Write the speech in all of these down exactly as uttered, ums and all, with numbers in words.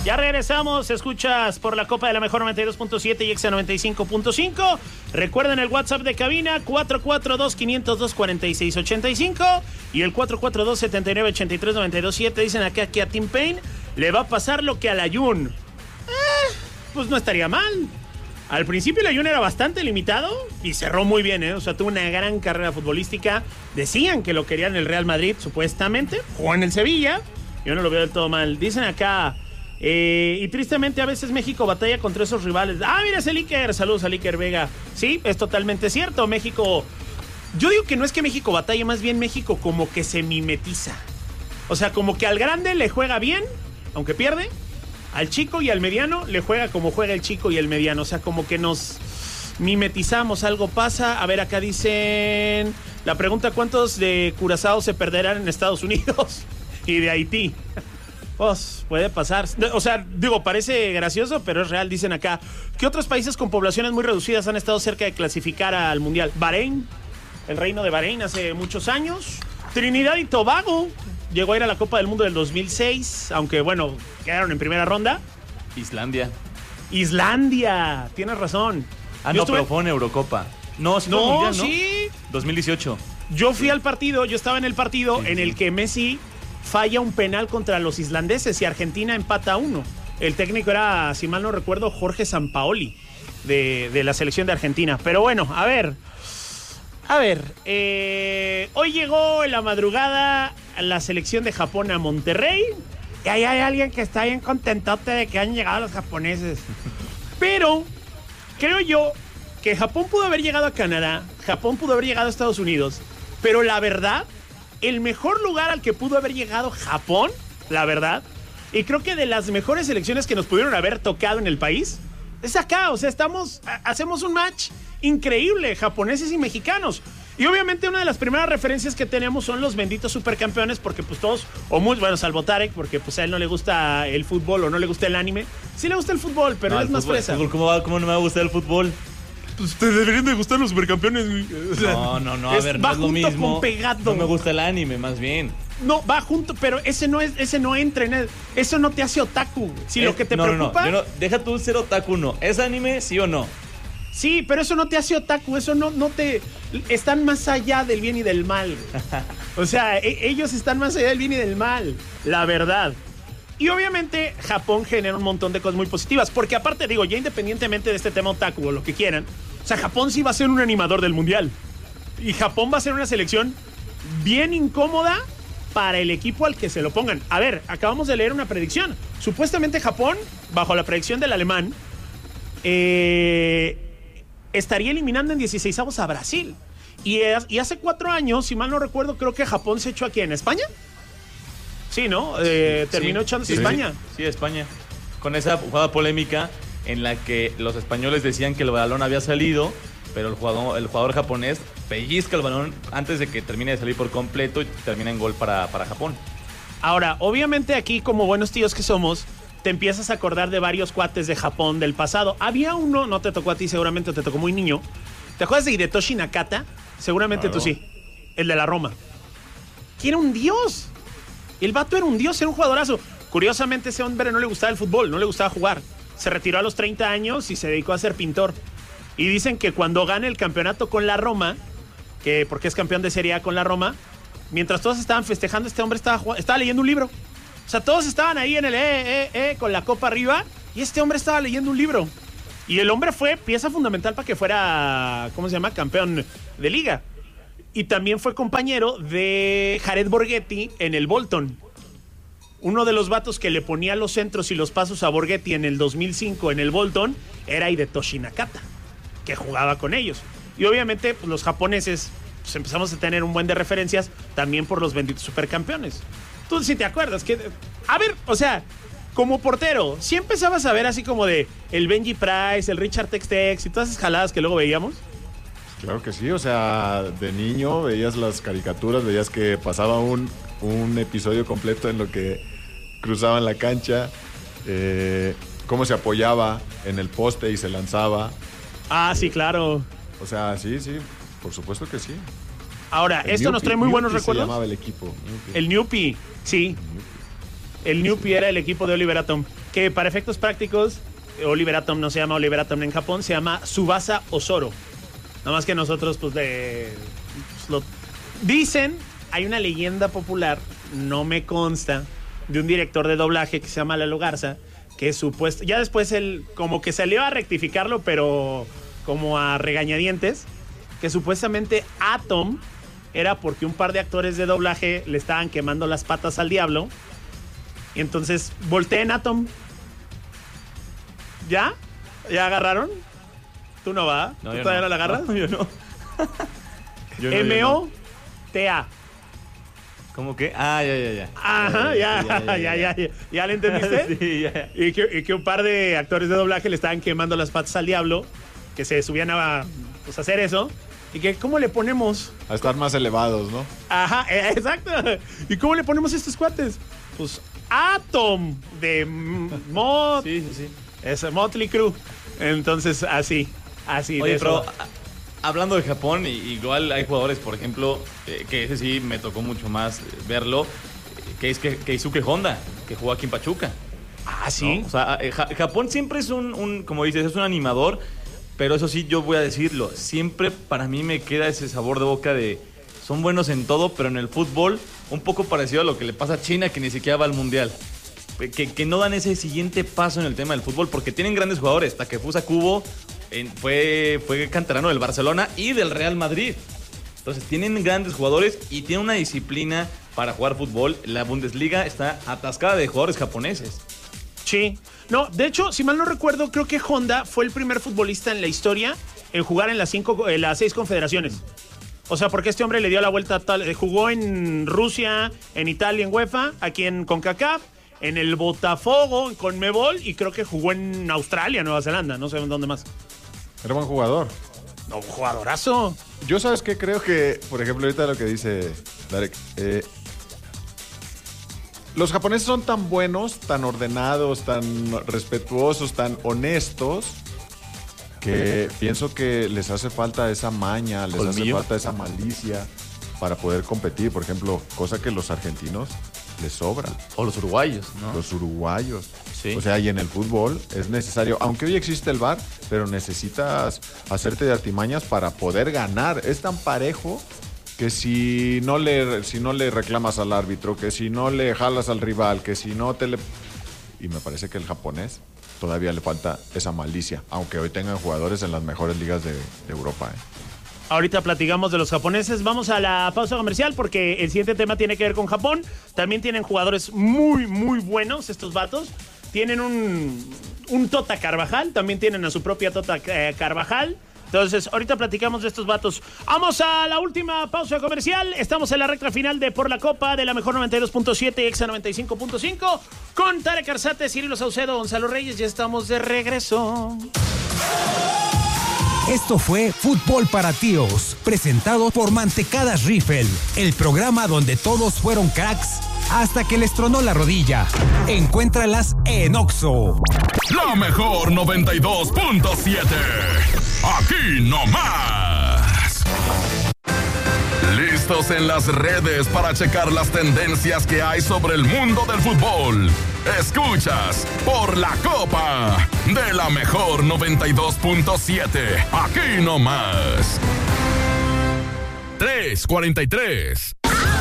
Ya regresamos, escuchas por la Copa de la Mejor noventa y dos punto siete y Exa noventa y cinco punto cinco. Recuerden el WhatsApp de cabina cuatro cuatro dos, cinco cero dos, cuatro seis ocho cinco y el cuatro cuatro dos, siete nueve, ocho tres, nueve dos siete. Dicen acá que a Tim Payne le va a pasar lo que al Ayun. Eh, pues no estaría mal. Al principio el Ayun era bastante limitado y cerró muy bien, ¿eh? O sea, tuvo una gran carrera futbolística. Decían que lo querían en el Real Madrid, supuestamente. Jugó en el Sevilla. Yo no lo veo del todo mal. Dicen acá... Eh, y tristemente a veces México batalla contra esos rivales. Ah, mira ese Iker, saludos a Iker Vega. Sí, es totalmente cierto. México, yo digo que no es que México batalle, más bien México como que se mimetiza. O sea, como que al grande le juega bien, aunque pierde. Al chico y al mediano le juega como juega el chico y el mediano. O sea, como que nos mimetizamos, algo pasa. A ver, acá dicen la pregunta: ¿cuántos de Curazao se perderán en Estados Unidos y de Haití? Pues puede pasar. O sea, digo, parece gracioso, pero es real. Dicen acá, ¿qué otros países con poblaciones muy reducidas han estado cerca de clasificar al Mundial? Bahrein, el reino de Bahrein hace muchos años. Trinidad y Tobago llegó a ir a la Copa del Mundo del dos mil seis, aunque bueno, quedaron en primera ronda. Islandia. Islandia, tienes razón. Ah, yo no, estuve... pero fue en Eurocopa. No, sí fue no, mundial, ¿no? sí. dos mil dieciocho. Yo fui sí. al partido, yo estaba en el partido sí, en sí. el que Messi falla un penal contra los islandeses y Argentina empata a uno. El técnico era, si mal no recuerdo, Jorge Sampaoli de, de la selección de Argentina. Pero bueno, a ver, a ver, eh, hoy llegó en la madrugada la selección de Japón a Monterrey y ahí hay alguien que está bien contentote de que han llegado los japoneses. Pero creo yo que Japón pudo haber llegado a Canadá, Japón pudo haber llegado a Estados Unidos, pero la verdad, el mejor lugar al que pudo haber llegado Japón, la verdad, y creo que de las mejores selecciones que nos pudieron haber tocado en el país, es acá. O sea, estamos, hacemos un match increíble, japoneses y mexicanos. Y obviamente una de las primeras referencias que tenemos son los benditos supercampeones, porque pues todos, o muy, bueno, salvo Tarek, porque pues a él no le gusta el fútbol o no le gusta el anime. Sí le gusta el fútbol, pero no, él es más fútbol, fresa. Fútbol, ¿cómo, va, ¿Cómo no me va a gustar el fútbol? Pues te deberían de gustar los supercampeones. O sea, no, no, no, a es, ver, no va es lo junto mismo. Con pegado. No me gusta el anime, más bien. No, va junto, pero ese no es, ese no entra en el, eso no te hace otaku. Si es, lo que te no, preocupa. No, no, no, deja tú ser otaku, no. ¿Es anime, sí o no? Sí, pero eso no te hace otaku, eso no, no te... Están más allá del bien y del mal. O sea, e- ellos están más allá del bien y del mal, la verdad. Y obviamente Japón genera un montón de cosas muy positivas, porque aparte, digo, ya independientemente de este tema otaku o lo que quieran, o sea, Japón sí va a ser un animador del mundial. Y Japón va a ser una selección bien incómoda para el equipo al que se lo pongan. A ver, acabamos de leer una predicción. Supuestamente Japón, bajo la predicción del alemán, eh, estaría eliminando en dieciseisavos a Brasil. Y, y hace cuatro años, si mal no recuerdo, creo que Japón se echó aquí en España. Sí, ¿no? Eh, sí, terminó sí, echándose sí, España. Sí, sí, España. Con esa jugada polémica en la que los españoles decían que el balón había salido, pero el jugador, el jugador japonés pellizca el balón antes de que termine de salir por completo y termina en gol para, para Japón. Ahora, obviamente aquí, como buenos tíos que somos, te empiezas a acordar de varios cuates de Japón del pasado. Había uno, no te tocó a ti, seguramente te tocó muy niño. ¿Te acuerdas de Hidetoshi Nakata? Seguramente claro. Tú sí. El de la Roma. Que era un dios. El vato era un dios, era un jugadorazo. Curiosamente, ese hombre no le gustaba el fútbol, no le gustaba jugar. Se retiró a los treinta años y se dedicó a ser pintor. Y dicen que cuando gana el campeonato con la Roma, que porque es campeón de Serie A con la Roma, mientras todos estaban festejando, este hombre estaba, jugando, estaba leyendo un libro. O sea, todos estaban ahí en el eh, eh, eh, con la copa arriba, y este hombre estaba leyendo un libro. Y el hombre fue pieza fundamental para que fuera, ¿cómo se llama?, campeón de liga. Y también fue compañero de Jared Borghetti en el Bolton. Uno de los vatos que le ponía los centros y los pasos a Borghetti en el dos mil cinco en el Bolton era Hidetoshi Nakata, que jugaba con ellos. Y obviamente pues, los japoneses pues, empezamos a tener un buen de referencias también por los benditos supercampeones. Tú sí te acuerdas que... A ver, o sea, como portero, ¿sí empezabas a ver así como de el Benji Price, el Richard Tex-Tex y todas esas jaladas que luego veíamos? Claro que sí, o sea, de niño veías las caricaturas, veías que pasaba un, un episodio completo en lo que cruzaban la cancha, eh, cómo se apoyaba en el poste y se lanzaba. Ah, sí, claro. O sea, sí, sí, por supuesto que sí. Ahora, el esto Newpie, nos trae muy Newpie buenos recuerdos. Se llamaba el equipo. Newpie. El Newpie, sí. El Newpie era el equipo de Oliver Atom, que para efectos prácticos, Oliver Atom no se llama Oliver Atom en Japón, se llama Tsubasa Osoro. Nada más que nosotros, pues, de, pues lo dicen, hay una leyenda popular, no me consta, de un director de doblaje que se llama Lalo Garza, que supuesto, ya después él como que salió a rectificarlo, pero como a regañadientes, que supuestamente Atom era porque un par de actores de doblaje le estaban quemando las patas al diablo. Y entonces volteen Atom. ¿Ya? ¿Ya agarraron? ¿Tú no vas? No, ¿Tú yo todavía no. no la agarras? No, yo no. Yo no, M O T A. ¿Cómo que? Ah, ya, ya, ya. Ajá, ya, ya, ya, ya, ya, ya. ¿Ya le entendiste? Sí, ya. Y que, y que un par de actores de doblaje le estaban quemando las patas al diablo, que se subían a, pues, a hacer eso. Y que, ¿cómo le ponemos? A estar más elevados, ¿no? Ajá, eh, exacto. ¿Y cómo le ponemos a estos cuates? Pues Atom de Mod. Sí, sí, sí. Es Motley Crue. Entonces, así, así. Oye, de pero eso. a- hablando de Japón, y- igual hay jugadores, por ejemplo, eh, que ese sí me tocó mucho más eh, verlo, eh, que es que Keisuke Honda, que jugó aquí en Pachuca. Ah, sí. ¿No? O sea, eh, Ja- Japón siempre es un, un, como dices, es un animador, pero eso sí, yo voy a decirlo, siempre para mí me queda ese sabor de boca de, son buenos en todo, pero en el fútbol, un poco parecido a lo que le pasa a China, que ni siquiera va al Mundial. Que, que no dan ese siguiente paso en el tema del fútbol, porque tienen grandes jugadores. Takefusa Kubo en, fue, fue canterano del Barcelona y del Real Madrid. Entonces tienen grandes jugadores y tienen una disciplina para jugar fútbol. La Bundesliga está atascada de jugadores japoneses. Sí. No, de hecho, si mal no recuerdo, creo que Honda fue el primer futbolista en la historia en jugar en las, cinco, en las seis confederaciones. O sea, porque este hombre le dio la vuelta tal. Jugó en Rusia, en Italia, en UEFA, aquí en CONCACAF, en el Botafogo, en CONMEBOL, y creo que jugó en Australia, Nueva Zelanda, no sé en dónde más. Era buen jugador. No, un jugadorazo. Yo, ¿sabes qué? Creo que, por ejemplo, ahorita lo que dice Darek, eh, los japoneses son tan buenos, tan ordenados, tan respetuosos, tan honestos, que pienso que les hace falta esa maña, les hace Colmillo. falta esa malicia para poder competir. Por ejemplo, cosa que los argentinos les sobra. O los uruguayos, ¿no? Los uruguayos. Sí. O sea, y en el fútbol es necesario, aunque hoy existe el V A R, pero necesitas hacerte de artimañas para poder ganar. Es tan parejo que si no le, si no le reclamas al árbitro, que si no le jalas al rival, que si no te le... Y me parece que el japonés todavía le falta esa malicia, aunque hoy tengan jugadores en las mejores ligas de, de Europa. ¿eh? Ahorita platicamos de los japoneses. Vamos a la pausa comercial porque el siguiente tema tiene que ver con Japón. También tienen jugadores muy, muy buenos estos vatos. Tienen un, un Tota Carvajal. También tienen a su propia Tota eh, Carvajal. Entonces, ahorita platicamos de estos vatos. Vamos a la última pausa comercial. Estamos en la recta final de Por la Copa de la Mejor noventa y dos punto siete y Exa noventa y cinco punto cinco. Con Tarek Arzate, Cirilo Saucedo, Gonzalo Reyes. Ya estamos de regreso. Esto fue Fútbol para Tíos, presentado por Mantecadas Riffel, el programa donde todos fueron cracks hasta que les tronó la rodilla. Encuéntralas en Oxxo. La Mejor noventa y dos punto siete. Aquí no más. Listos en las redes para checar las tendencias que hay sobre el mundo del fútbol. Escuchas Por la Copa de la Mejor noventa y dos punto siete. Aquí no más. tres cuarenta y tres.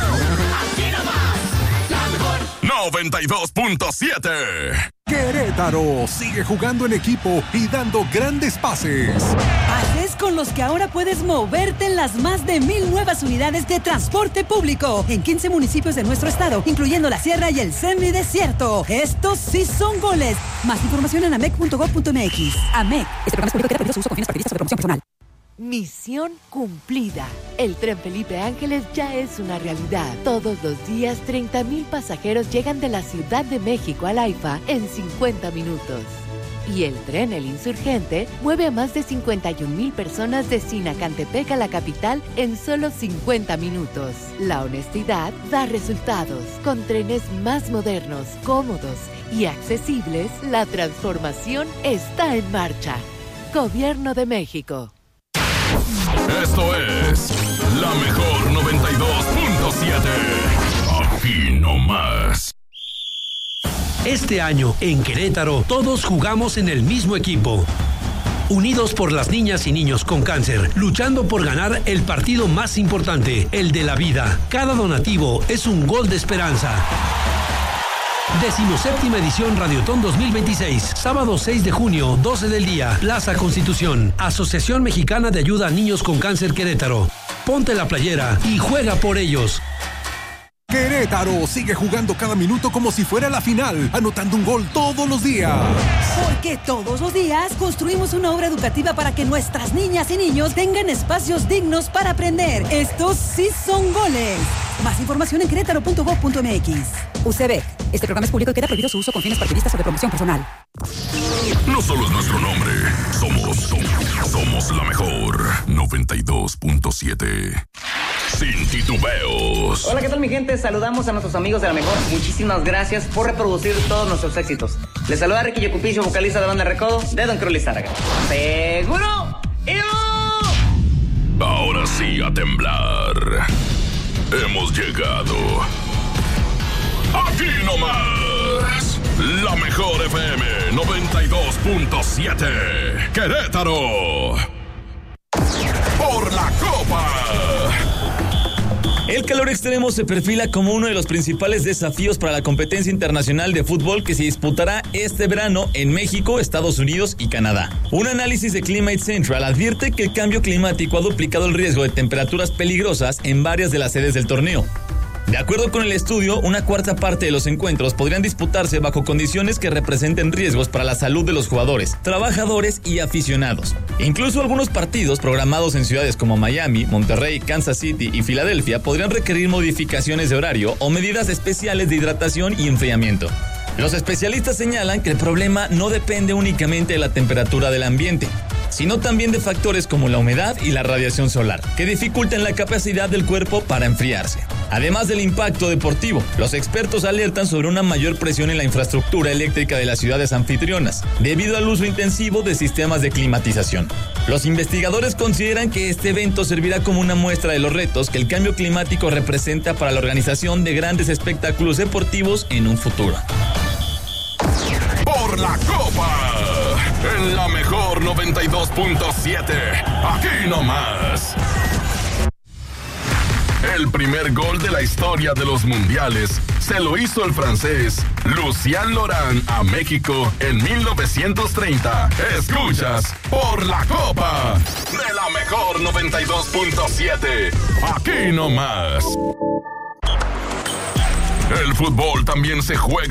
noventa y dos punto siete. Querétaro sigue jugando en equipo y dando grandes pases. Pases con los que ahora puedes moverte en las más de mil nuevas unidades de transporte público en quince municipios de nuestro estado, incluyendo la Sierra y el Semidesierto. Estos sí son goles. Más información en amec punto gob punto mx. AMEC. Este programa es público que ha su uso con fines partidistas o de promoción personal. Misión cumplida. El tren Felipe Ángeles ya es una realidad. Todos los días, treinta mil pasajeros llegan de la Ciudad de México al AIFA en cincuenta minutos. Y el tren El Insurgente mueve a más de cincuenta y un mil personas de Sinacantepec a la capital en solo cincuenta minutos. La honestidad da resultados. Con trenes más modernos, cómodos y accesibles, la transformación está en marcha. Gobierno de México. Esto es La Mejor noventa y dos punto siete. Aquí no más. Este año, en Querétaro, todos jugamos en el mismo equipo. Unidos por las niñas y niños con cáncer, luchando por ganar el partido más importante, el de la vida. Cada donativo es un gol de esperanza. Decimoséptima edición Radiotón dos mil veintiséis, sábado seis de junio, doce del día, Plaza Constitución, Asociación Mexicana de Ayuda a Niños con Cáncer Querétaro. Ponte la playera y juega por ellos. Querétaro sigue jugando cada minuto como si fuera la final, anotando un gol todos los días. Porque todos los días construimos una obra educativa para que nuestras niñas y niños tengan espacios dignos para aprender. Estos sí son goles. Más información en querétaro punto gob punto m x. U C B. Este programa es público y queda prohibido su uso con fines partidistas o de promoción personal. No solo es nuestro nombre, somos, somos, somos la mejor. noventa y dos punto siete. Sin titubeos. Hola, ¿qué tal, mi gente? Saludamos a nuestros amigos de La Mejor. Muchísimas gracias por reproducir todos nuestros éxitos. Les saluda Ricky Yocupicio, vocalista de Banda Recodo, de Don Cruz Lizárraga. ¡Seguro! ¡Iu! Ahora sí a temblar. Hemos llegado. Aquí nomás. La Mejor F M noventa y dos punto siete. Querétaro. Por la Copa. El calor extremo se perfila como uno de los principales desafíos para la competencia internacional de fútbol que se disputará este verano en México, Estados Unidos y Canadá. Un análisis de Climate Central advierte que el cambio climático ha duplicado el riesgo de temperaturas peligrosas en varias de las sedes del torneo. De acuerdo con el estudio, una cuarta parte de los encuentros podrían disputarse bajo condiciones que representen riesgos para la salud de los jugadores, trabajadores y aficionados. Incluso algunos partidos programados en ciudades como Miami, Monterrey, Kansas City y Filadelfia podrían requerir modificaciones de horario o medidas especiales de hidratación y enfriamiento. Los especialistas señalan que el problema no depende únicamente de la temperatura del ambiente, sino también de factores como la humedad y la radiación solar, que dificultan la capacidad del cuerpo para enfriarse. Además del impacto deportivo, los expertos alertan sobre una mayor presión en la infraestructura eléctrica de las ciudades anfitrionas, debido al uso intensivo de sistemas de climatización. Los investigadores consideran que este evento servirá como una muestra de los retos que el cambio climático representa para la organización de grandes espectáculos deportivos en un futuro. Por la Copa, en la Mejor noventa y dos punto siete, aquí nomás. El primer gol de la historia de los mundiales se lo hizo el francés Lucien Laurent a México en mil novecientos treinta. Escuchas Por la Copa de la Mejor noventa y dos punto siete, aquí nomás. El fútbol también se juega